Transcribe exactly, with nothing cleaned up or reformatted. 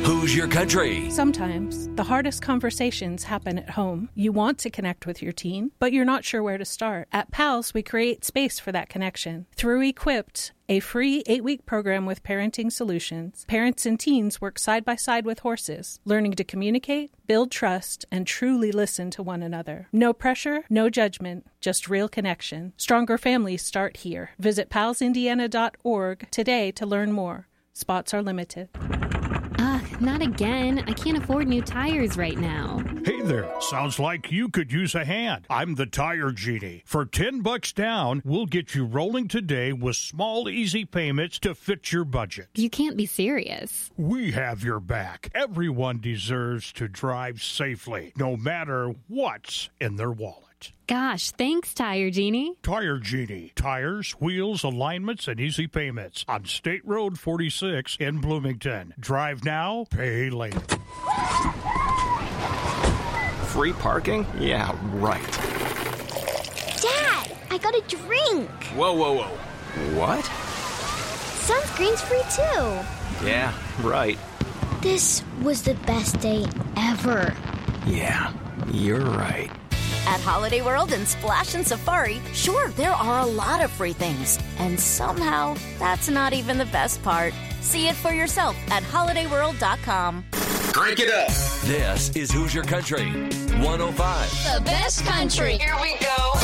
Who's Your Country? Sometimes the hardest conversations happen at home. You want to connect with your teen, but you're not sure where to start. At PALS, we create space for that connection. Through Equipped, a free eight-week program with parenting solutions, parents and teens work side by side with horses, learning to communicate, build trust, and truly listen to one another. No pressure, no judgment, just real connection. Stronger families start here. Visit pals indiana dot org today to learn more. Spots are limited. Ugh, not again. I can't afford new tires right now. Hey there. Sounds like you could use a hand. I'm the Tire Genie. For ten bucks down, we'll get you rolling today with small, easy payments to fit your budget. You can't be serious. We have your back. Everyone deserves to drive safely, no matter what's in their wallet. Gosh, thanks, Tire Genie. Tire Genie. Tires, wheels, alignments, and easy payments on State Road forty-six in Bloomington. Drive now, pay later. Free parking? Yeah, right. Dad, I got a drink. Whoa, whoa, whoa. What? Sunscreen's free too. Yeah, right. This was the best day ever. Yeah, you're right. At Holiday World and Splash and Safari, sure, there are a lot of free things. And somehow, that's not even the best part. See it for yourself at holiday world dot com. Crank it up. This is Who's Your Country? one oh five. The best country. Here we go.